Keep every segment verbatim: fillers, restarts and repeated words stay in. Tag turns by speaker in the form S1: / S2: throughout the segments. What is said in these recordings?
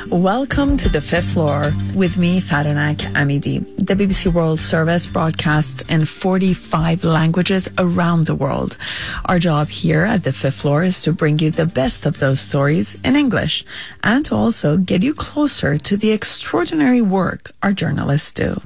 S1: Welcome to the fifth floor with me, Faranak Amidi. The B B C World Service broadcasts in forty-five languages around the world. Our job here at the fifth floor is to bring you the best of those stories in English and to also get you closer to the extraordinary work our journalists do.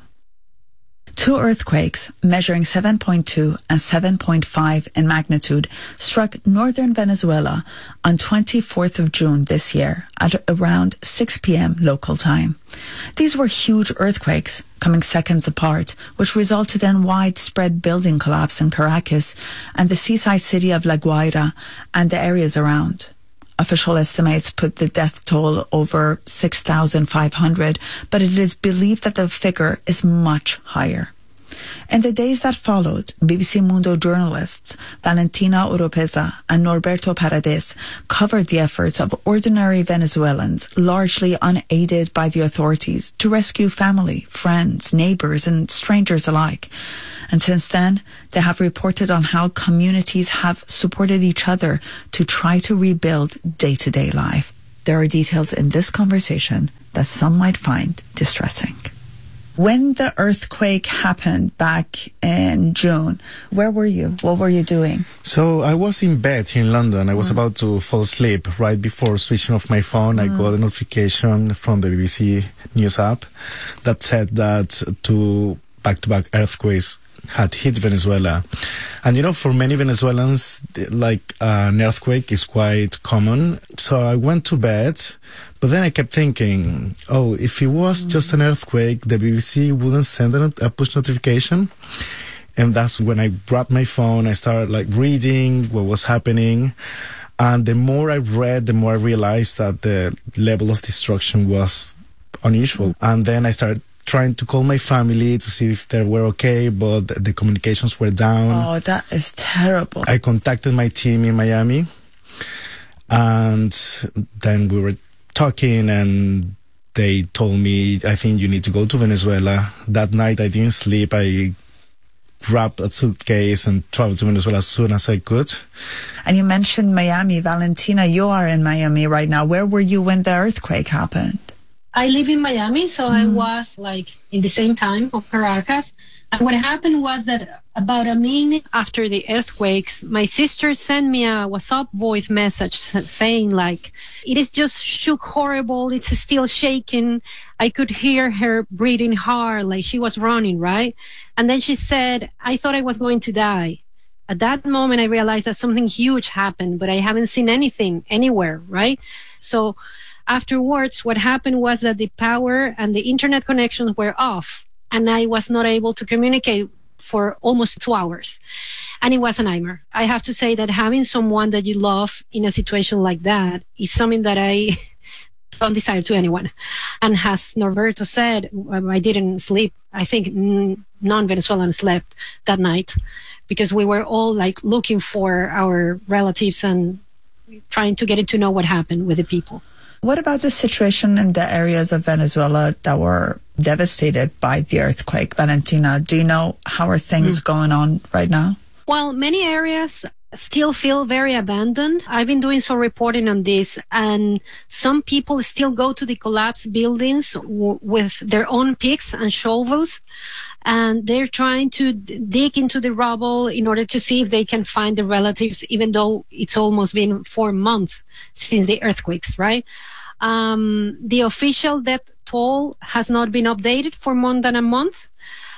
S1: Two earthquakes measuring seven point two and seven point five in magnitude struck northern Venezuela on twenty-fourth of June this year at around six p.m. local time. These were huge earthquakes coming seconds apart, which resulted in widespread building collapse in Caracas and the seaside city of La Guaira and the areas around. Official estimates put the death toll over six thousand five hundred, but it is believed that the figure is much higher. In the days that followed, B B C Mundo journalists Valentina Oropeza and Norberto Paredes covered the efforts of ordinary Venezuelans, largely unaided by the authorities, to rescue family, friends, neighbours and strangers alike. And since then, they have reported on how communities have supported each other to try to rebuild day-to-day life. There are details in this conversation that some might find distressing. When the earthquake happened back in June, where were you? What were you doing?
S2: So I was in bed here in London. I was mm. about to fall asleep. Right before switching off my phone, mm. I got a notification from the B B C News app that said that two back-to-back earthquakes had hit Venezuela. And, you know, for many Venezuelans, like uh, an earthquake is quite common. So I went to bed, but then I kept thinking, oh, if it was mm. just an earthquake, the B B C wouldn't send a, a push notification. And that's when I grabbed my phone, I started like reading what was happening. And the more I read, the more I realized that the level of destruction was unusual. Mm. And then I started trying to call my family to see if they were okay, but the communications were down.
S1: Oh, that is terrible.
S2: I contacted my team in Miami, and then we were talking, and they told me, I think you need to go to Venezuela. That night I didn't sleep. I grabbed a suitcase and traveled to Venezuela as soon as I could.
S1: And you mentioned Miami. Valentina, you are in Miami right now. Where were you when the earthquake happened?
S3: I live in Miami, so mm. I was like in the same time of Caracas. And what happened was that about a minute after the earthquakes, my sister sent me a WhatsApp voice message saying like, it is just shook horrible. It's still shaking. I could hear her breathing hard, like she was running, right? And then she said, I thought I was going to die. At that moment, I realized that something huge happened, but I haven't seen anything anywhere, right? So afterwards, what happened was that the power and the internet connections were off, and I was not able to communicate for almost two hours. And it was a nightmare. I have to say that having someone that you love in a situation like that is something that I don't desire to anyone. And as Norberto said, I didn't sleep. I think non-Venezuelans slept that night because we were all like looking for our relatives and trying to get to know what happened with the people.
S1: What about the situation in the areas of Venezuela that were devastated by the earthquake? Valentina, do you know how are things mm. going on right now?
S3: Well, many areas still feel very abandoned. I've been doing some reporting on this, and some people still go to the collapsed buildings w- with their own picks and shovels, and they're trying to d- dig into the rubble in order to see if they can find the relatives, even though it's almost been four months since the earthquakes, right? Um, the official death toll has not been updated for more than a month.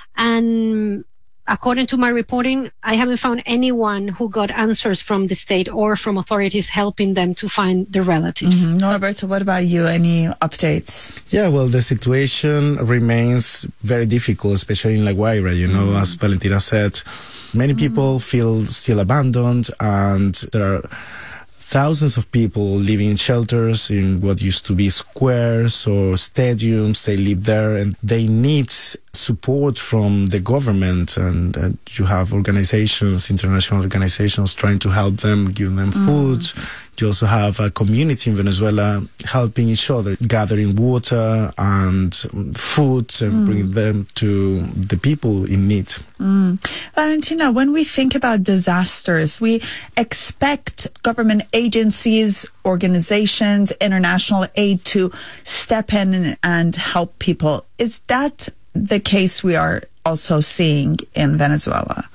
S3: And according to my reporting, I haven't found anyone who got answers from the state or from authorities helping them to find their relatives.
S1: Mm-hmm. Norberto, what about you? Any updates?
S2: Yeah, well, the situation remains very difficult, especially in La Guaira. You know, mm-hmm. as Valentina said, many people mm-hmm. feel still abandoned, and there are thousands of people living in shelters in what used to be squares or stadiums. They live there and they need support from the government. And, and you have organizations, international organizations trying to help them, give them food, mm. You also have a community in Venezuela helping each other, gathering water and food and mm. bringing them to the people in need.
S1: Mm. Valentina, when we think about disasters, we expect government agencies, organizations, international aid to step in and help people. Is that the case we are also seeing in Venezuela?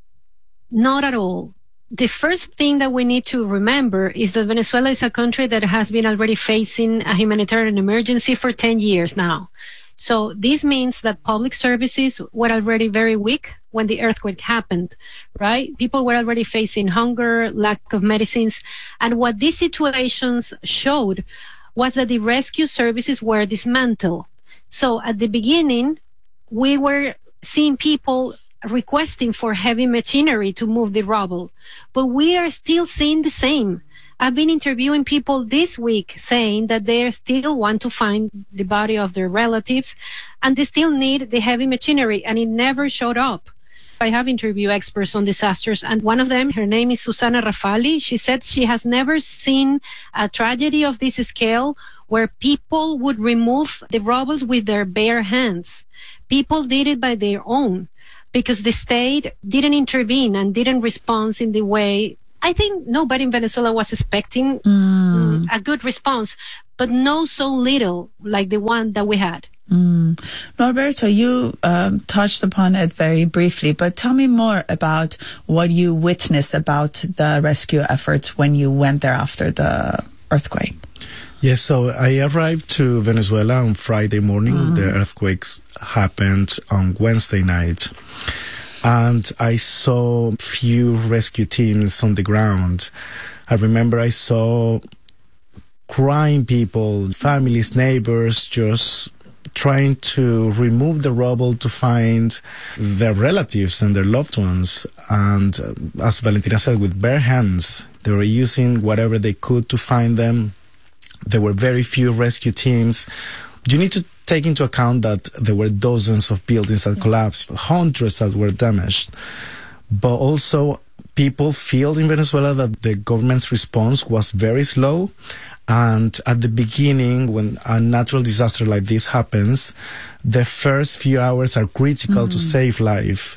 S3: Not at all. The first thing that we need to remember is that Venezuela is a country that has been already facing a humanitarian emergency for ten years now. So this means that public services were already very weak when the earthquake happened, right? People were already facing hunger, lack of medicines. And what these situations showed was that the rescue services were dismantled. So at the beginning, we were seeing people requesting for heavy machinery to move the rubble. But we are still seeing the same. I've been interviewing people this week saying that they still want to find the body of their relatives and they still need the heavy machinery, and it never showed up. I have interviewed experts on disasters, and one of them, her name is Susana Rafali. She said she has never seen a tragedy of this scale where people would remove the rubble with their bare hands. People did it by their own, because the state didn't intervene and didn't respond in the way I think nobody in Venezuela was expecting mm. a good response, but no so little like the one that we had.
S1: Mm. Norberto, you um, touched upon it very briefly, but tell me more about what you witnessed about the rescue efforts when you went there after the earthquake.
S2: Yes, so I arrived to Venezuela on Friday morning. Mm. The earthquakes happened on Wednesday night. And I saw few rescue teams on the ground. I remember I saw crying people, families, neighbors, just trying to remove the rubble to find their relatives and their loved ones. And uh, as Valentina said, with bare hands, they were using whatever they could to find them. There were very few rescue teams. You need to take into account that there were dozens of buildings that collapsed, hundreds that were damaged. But also, people feel in Venezuela that the government's response was very slow. And at the beginning, when a natural disaster like this happens, the first few hours are critical mm-hmm. to save life.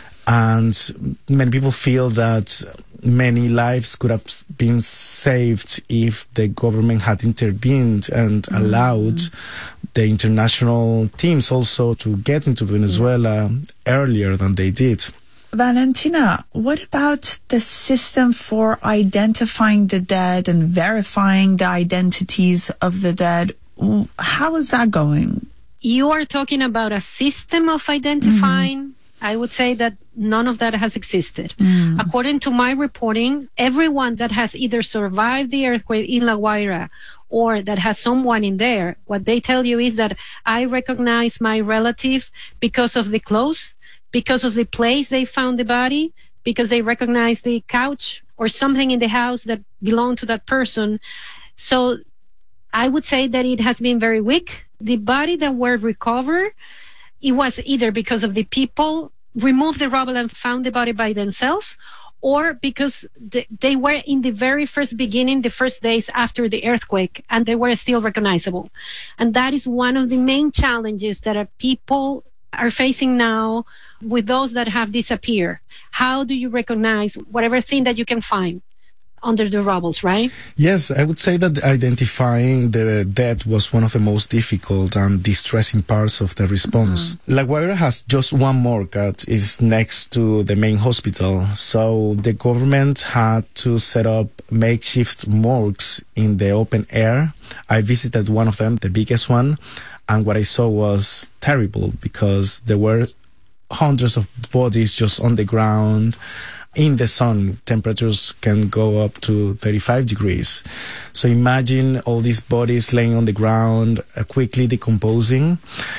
S2: And many people feel that many lives could have been saved if the government had intervened and mm-hmm. allowed the international teams also to get into Venezuela earlier than they did.
S1: Valentina, what about the system for identifying the dead and verifying the identities of the dead? How is that going?
S3: You are talking about a system of identifying? Mm-hmm. I would say that none of that has existed. Mm. According to my reporting, everyone that has either survived the earthquake in La Guaira or that has someone in there, what they tell you is that I recognize my relative because of the clothes, because of the place they found the body, because they recognize the couch or something in the house that belonged to that person. So I would say that it has been very weak. The body that were recovered, it was either because of the people removed the rubble and found the body by themselves, or because they, they were in the very first beginning, the first days after the earthquake, and they were still recognizable. And that is one of the main challenges that our people are facing now with those that have disappeared. How do you recognize whatever thing that you can find under the rubbles, right?
S2: Yes, I would say that identifying the dead was one of the most difficult and distressing parts of the response. Mm-hmm. La Guaira has just one morgue that is next to the main hospital, so the government had to set up makeshift morgues in the open air. I visited one of them, the biggest one, and what I saw was terrible because there were hundreds of bodies just on the ground. In the sun, temperatures can go up to thirty-five degrees. So imagine all these bodies laying on the ground, uh, quickly decomposing.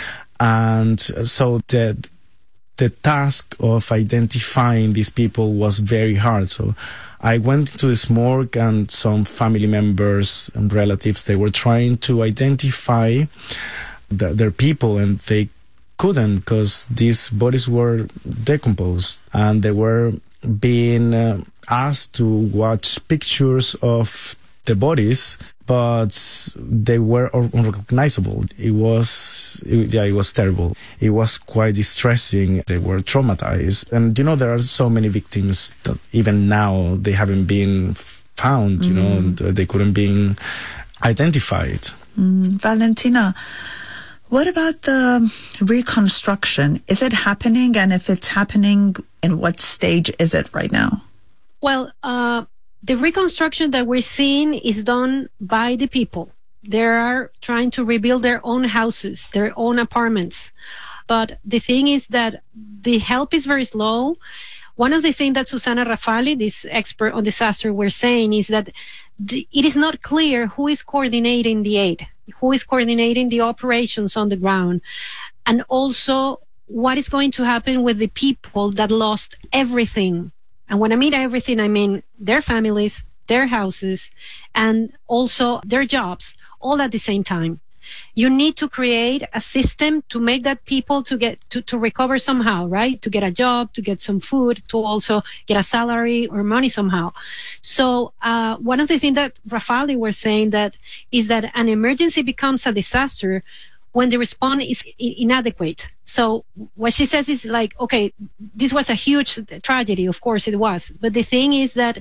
S2: And so the, the task of identifying these people was very hard. So I went to this morgue and some family members and relatives, they were trying to identify the, their people, and they couldn't because these bodies were decomposed, and they were being uh, asked to watch pictures of the bodies, but they were unrecognizable. It was, it, yeah, it was terrible. It was quite distressing. They were traumatized. And, you know, there are so many victims that even now they haven't been found, you mm. know, and they couldn't be identified.
S1: Mm. Valentina, what about the reconstruction? Is it happening? And if it's happening, in what stage is it right now?
S3: Well, uh, the reconstruction that we're seeing is done by the people. They are trying to rebuild their own houses, their own apartments. But the thing is that the help is very slow. One of the things that Susana Rafali, this expert on disaster, were saying is that it is not clear who is coordinating the aid, who is coordinating the operations on the ground, and also what is going to happen with the people that lost everything. And when I mean everything, I mean their families, their houses, and also their jobs, all at the same time. You need to create a system to make that people to get to, to recover somehow, right? To get a job, to get some food, to also get a salary or money somehow. So uh, one of the things that Rafali were saying that is that an emergency becomes a disaster when the response is inadequate. So what she says is like, okay, this was a huge tragedy. Of course it was. But the thing is that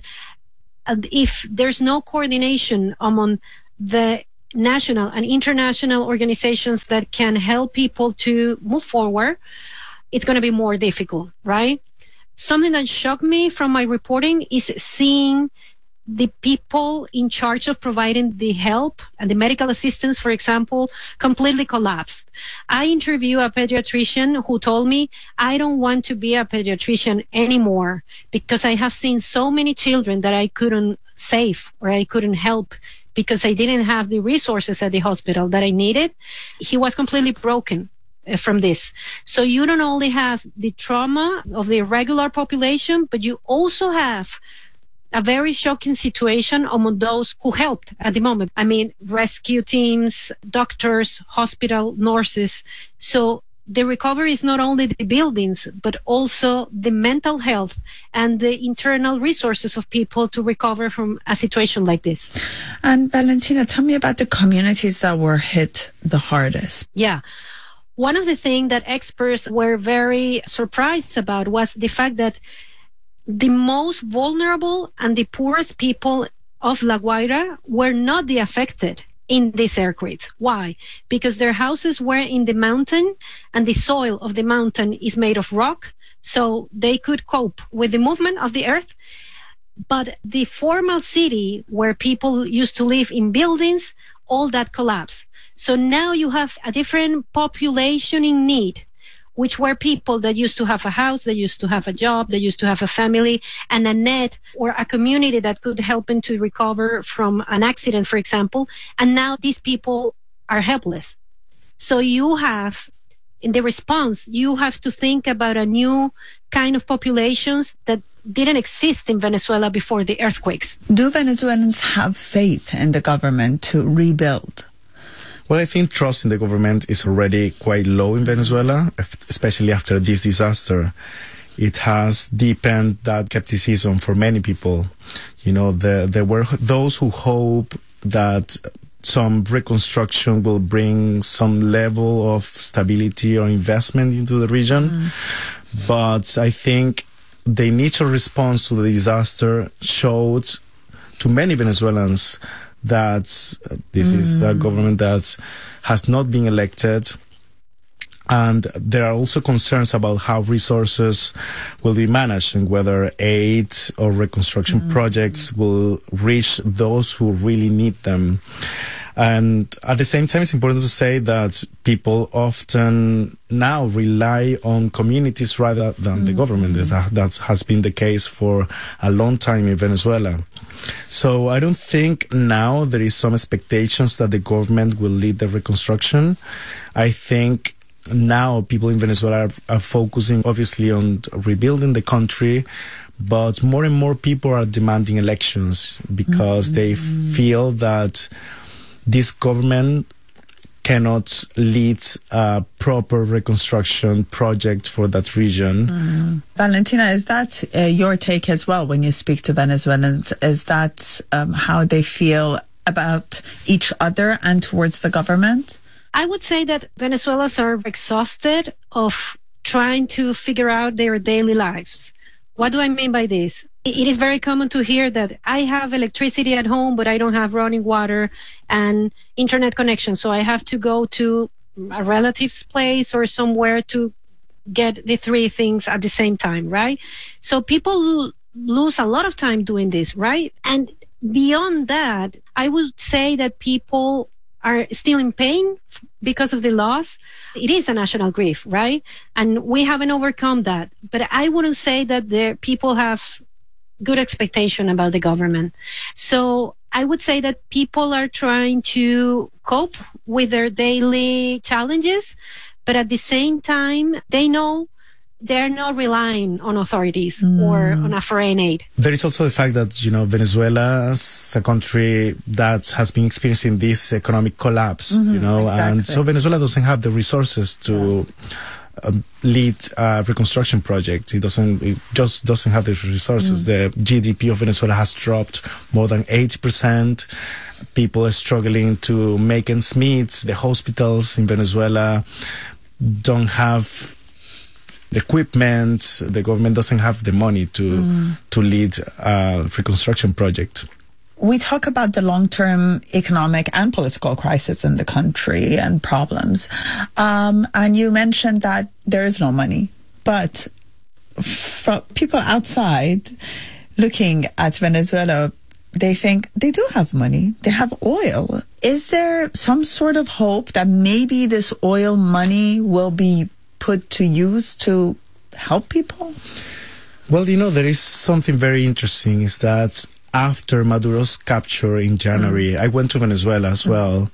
S3: if there's no coordination among the national and international organizations that can help people to move forward, it's going to be more difficult, right? Something that shocked me from my reporting is seeing the people in charge of providing the help and the medical assistance, for example, completely collapsed. I interviewed a pediatrician who told me, I don't want to be a pediatrician anymore because I have seen so many children that I couldn't save or I couldn't help because I didn't have the resources at the hospital that I needed. He was completely broken from this. So you don't only have the trauma of the regular population, but you also have a very shocking situation among those who helped at the moment. I mean, rescue teams, doctors, hospital nurses. So the recovery is not only the buildings, but also the mental health and the internal resources of people to recover from a situation like this.
S1: And Valentina, tell me about the communities that were hit the hardest.
S3: Yeah. One of the things that experts were very surprised about was the fact that the most vulnerable and the poorest people of La Guaira were not the affected in these earthquakes. Why? Because their houses were in the mountain and the soil of the mountain is made of rock, so they could cope with the movement of the earth. But the formal city where people used to live in buildings, all that collapsed. So now you have a different population in need, which were people that used to have a house, that used to have a job, that used to have a family, and a net or a community that could help them to recover from an accident, for example. And now these people are helpless. So you have, in the response, you have to think about a new kind of populations that didn't exist in Venezuela before the earthquakes.
S1: Do Venezuelans have faith in the government to rebuild?
S2: Well, I think trust in the government is already quite low in Venezuela, especially after this disaster. It has deepened that skepticism for many people. You know, the, there were those who hope that some reconstruction will bring some level of stability or investment into the region. Mm. But I think the initial response to the disaster showed to many Venezuelans that this mm. is a government that has not been elected. And there are also concerns about how resources will be managed and whether aid or reconstruction mm. projects will reach those who really need them. And at the same time, it's important to say that people often now rely on communities rather than mm. the government. That, that has been the case for a long time in Venezuela. So I don't think now there is some expectations that the government will lead the reconstruction. I think now people in Venezuela are, are focusing obviously on rebuilding the country, but more and more people are demanding elections because mm-hmm. they feel that this government cannot lead a proper reconstruction project for that region.
S1: Mm. Valentina, is that uh, your take as well when you speak to Venezuelans? Is that um, how they feel about each other and towards the government?
S3: I would say that Venezuelans are exhausted of trying to figure out their daily lives. What do I mean by this? It is very common to hear that I have electricity at home, but I don't have running water and internet connection. So I have to go to a relative's place or somewhere to get the three things at the same time, right? So people lose a lot of time doing this, right? And beyond that, I would say that people are still in pain because of the loss. It is a national grief, right? And we haven't overcome that. But I wouldn't say that the people have good expectation about the government. So I would say that people are trying to cope with their daily challenges, but at the same time, they know they're not relying on authorities mm. or on a foreign aid. There
S2: is also the fact that, you know, Venezuela is a country that has been experiencing this economic collapse, mm-hmm, you know, exactly. And so Venezuela doesn't have the resources to yeah. um, lead a reconstruction project. It doesn't, it just doesn't have the resources. Mm. The G D P of Venezuela has dropped more than eighty percent. People are struggling to make ends meet. The hospitals in Venezuela don't have the equipment. The government doesn't have the money to mm. to lead a reconstruction project.
S1: We talk about the long-term economic and political crisis in the country and problems. Um, and you mentioned that there is no money. But for people outside looking at Venezuela, they think they do have money. They have oil. Is there some sort of hope that maybe this oil money will be put to use to help people?
S2: Well, you know, there is something very interesting is that after Maduro's capture in January, mm. I went to Venezuela as mm. well.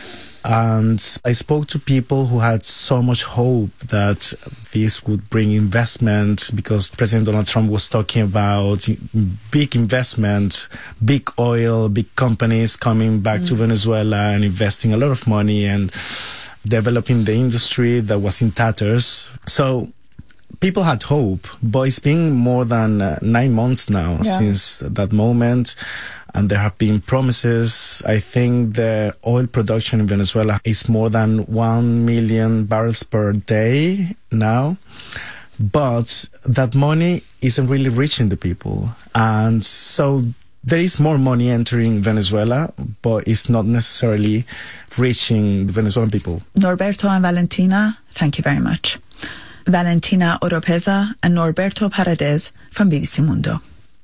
S2: And I spoke to people who had so much hope that this would bring investment because President Donald Trump was talking about big investment, big oil, big companies coming back mm. to Venezuela and investing a lot of money and developing the industry that was in tatters. So people had hope, but it's been more than uh, nine months now yeah. since that moment. And there have been promises. I think the oil production in Venezuela is more than one million barrels per day now. But that money isn't really reaching the people. And so there is more money entering Venezuela, but it's not necessarily reaching the Venezuelan people.
S1: Norberto and Valentina, thank you very much. Valentina Oropeza and Norberto Paredes from B B C Mundo.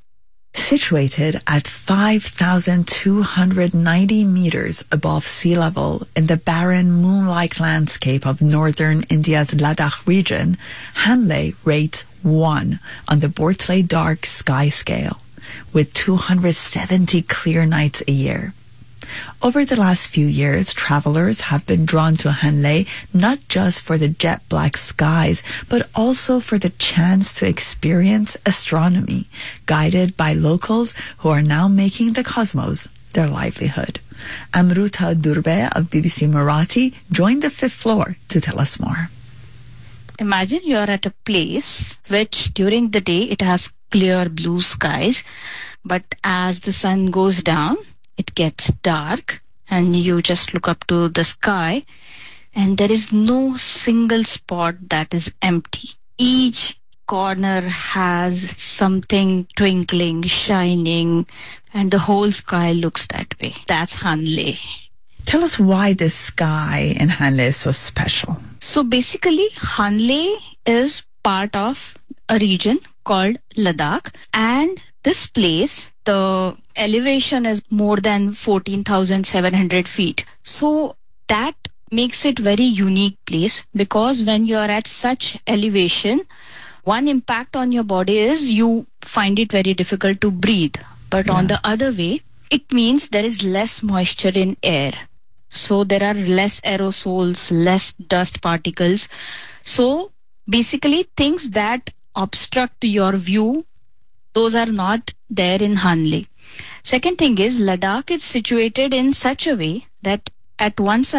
S1: Situated at five thousand two hundred ninety meters above sea level in the barren moon-like landscape of northern India's Ladakh region, Hanle rates one on the Bortley Dark Sky Scale, with two hundred seventy clear nights a year. Over the last few years, travelers have been drawn to Hanle not just for the jet black skies, but also for the chance to experience astronomy, guided by locals who are now making the cosmos their livelihood. Amruta Durbe of B B C Marathi joined the fifth floor to tell us more.
S4: Imagine you are at a place which during the day it has clear blue skies, but as the sun goes down, it gets dark and you just look up to the sky and there is no single spot that is empty. Each corner has something twinkling, shining, and the whole sky looks that way. That's Hanle.
S1: Tell us why the sky in Hanle is so special.
S4: So basically, Hanle is part of a region called Ladakh, and this place, the elevation is more than fourteen thousand seven hundred feet. So that makes it very unique place because when you are at such elevation, one impact on your body is you find it very difficult to breathe. But yeah. on the other way, it means there is less moisture in air. So there are less aerosols, less dust particles. So basically things that obstruct your view, those are not there in Hanle. Second thing is Ladakh is situated in such a way that at one side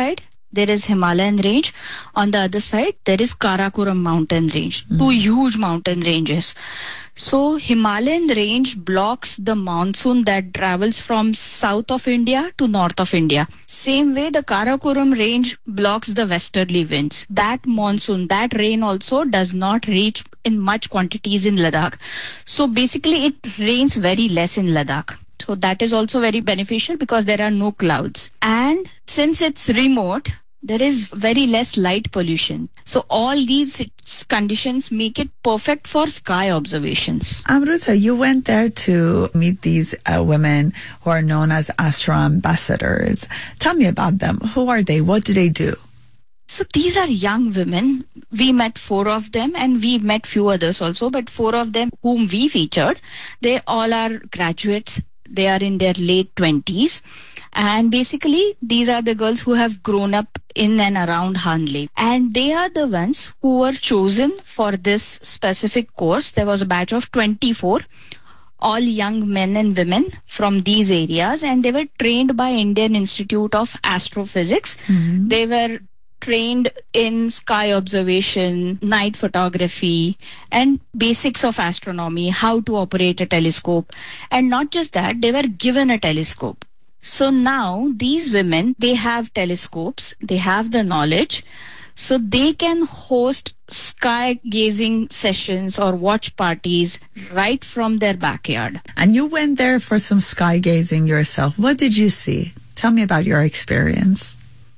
S4: there is Himalayan range. On the other side, there is Karakoram mountain range. Mm. Two huge mountain ranges. So Himalayan range blocks the monsoon that travels from south of India to north of India. Same way, the Karakoram range blocks the westerly winds. That monsoon, that rain also does not reach in much quantities in Ladakh. So basically, it rains very less in Ladakh. So that is also very beneficial because there are no clouds. And since it's remote, there is very less light pollution. So all these conditions make it perfect for sky observations.
S1: Amruta, you went there to meet these uh, women who are known as Astro ambassadors. Tell me about them. Who are they? What do they do?
S4: So these are young women. We met four of them and we met few others also, but four of them whom we featured, they all are graduates. They are in their late twenties. And basically, these are the girls who have grown up in and around Hanle. And they are the ones who were chosen for this specific course. There was a batch of twenty-four, all young men and women from these areas. And they were trained by Indian Institute of Astrophysics. Mm-hmm. They were trained in sky observation, night photography, and basics of astronomy, how to operate a telescope. And not just that, they were given a telescope. So now these women, they have telescopes, they have the knowledge, so they can host sky gazing sessions or watch parties right from their backyard.
S1: And you went there for some sky gazing yourself. What did you see? Tell me about your experience.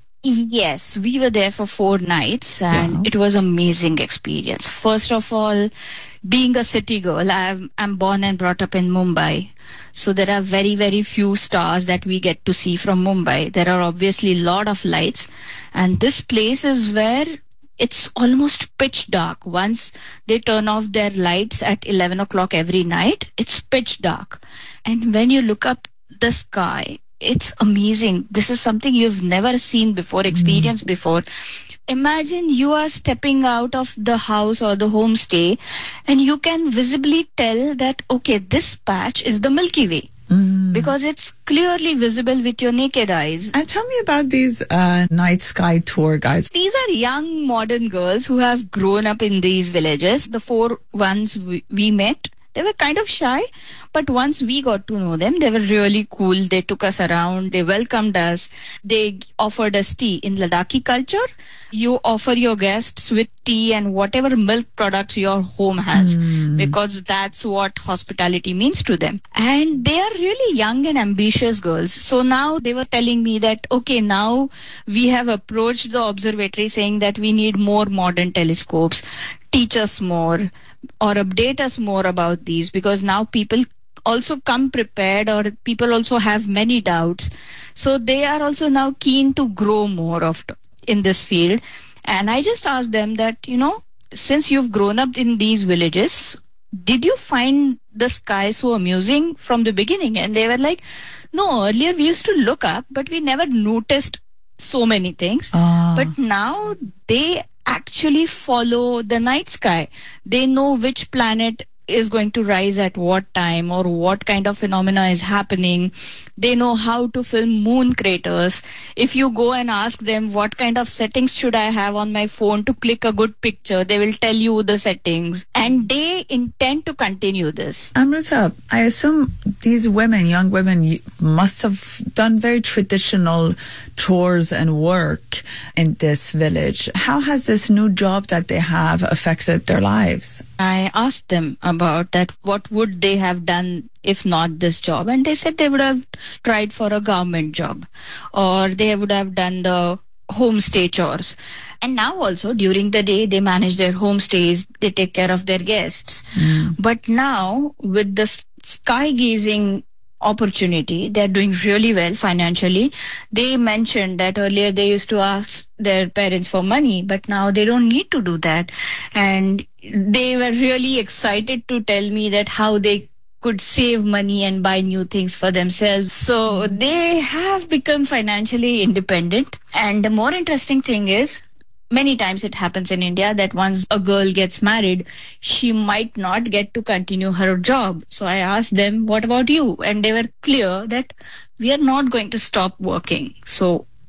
S4: Yes, we were there for four nights and wow. It was an amazing experience. First of all, being a city girl, I'm, I'm born and brought up in Mumbai. So there are very, very few stars that we get to see from Mumbai. There are obviously a lot of lights. And this place is where it's almost pitch dark. Once they turn off their lights at eleven o'clock every night, it's pitch dark. And when you look up the sky, it's amazing. This is something you've never seen before, experienced mm. before. Imagine you are stepping out of the house or the homestay and you can visibly tell that, okay, this patch is the Milky Way. Mm. Because it's clearly visible with your naked eyes.
S1: And tell me about these uh, night sky tour guides.
S4: These are young modern girls who have grown up in these villages. The four ones we, we met, they were kind of shy, but once we got to know them, they were really cool. They took us around, they welcomed us, they offered us tea. In Ladakhi culture, you offer your guests with tea and whatever milk products your home has, mm. because that's what hospitality means to them. And they are really young and ambitious girls. So now they were telling me that, okay, now we have approached the observatory saying that we need more modern telescopes, teach us more, or update us more about these, because now people also come prepared or people also have many doubts. So they are also now keen to grow more of in this field. And I just asked them that, you know, since you've grown up in these villages, did you find the sky so amusing from the beginning? And they were like, no, earlier we used to look up, but we never noticed so many things. Uh. But now they actually follow the night sky. They know which planet is going to rise at what time or what kind of phenomena is happening. They know how to film moon craters. If you go and ask them what kind of settings should I have on my phone to click a good picture, they will tell you the settings. And they intend to continue this.
S1: Amrita, I assume these women, young women, must have done very traditional chores and work in this village. How has this new job that they have affected their lives?
S4: I asked them about that. What would they have done if not this job? And they said they would have tried for a government job, or they would have done the homestay chores. And now also during the day, they manage their homestays, they take care of their guests. Mm. But now with the sky gazing opportunity, they're doing really well financially. They mentioned that earlier they used to ask their parents for money, but now they don't need to do that. And they were really excited to tell me that how they could save money and buy new things for themselves. So they have become financially independent. And the more interesting thing is, many times it happens in India that once a girl gets married, she might not get to continue her job. So I asked them, what about you? And they were clear that we are not going to stop working. So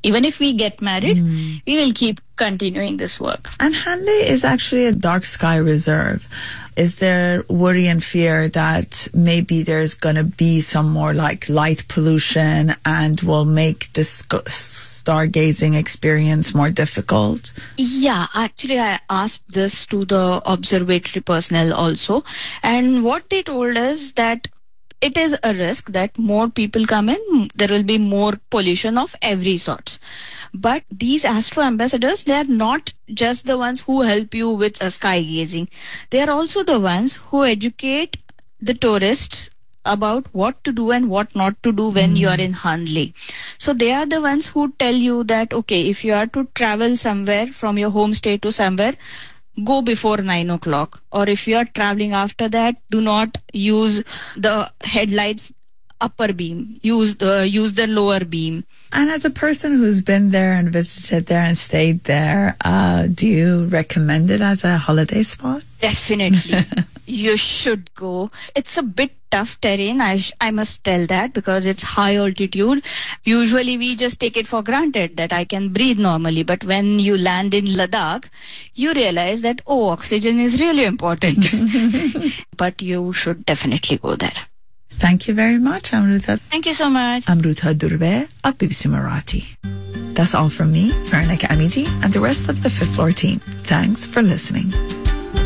S4: even if we get married, mm. we will keep continuing this work.
S1: And Hanle is actually a dark sky reserve. Is there worry and fear that maybe there's going to be some more like light pollution and will make this stargazing experience more difficult?
S4: Yeah, actually I asked this to the observatory personnel also. And what they told us that it is a risk that more people come in, there will be more pollution of every sort. But these astro ambassadors, they are not just the ones who help you with uh, sky gazing. They are also the ones who educate the tourists about what to do and what not to do when mm. you are in Hanle. So they are the ones who tell you that, okay, if you are to travel somewhere from your homestay to somewhere, go before nine o'clock. Or if you are traveling after that, do not use the headlights upper beam. Use the, use the lower beam.
S1: And as a person who's been there and visited there and stayed there, uh, do you recommend it as a holiday spot?
S4: Definitely. You should go. It's a bit tough terrain, I, sh- I must tell that, because it's high altitude. Usually we just take it for granted that I can breathe normally. But when you land in Ladakh, you realize that, oh, oxygen is really important. But you should definitely go there.
S1: Thank you very much, Amruta.
S4: Thank you so much.
S1: Amruta Durve of B B C Marathi. That's all from me, Farnak Amidi, and the rest of the Fifth Floor team. Thanks for listening.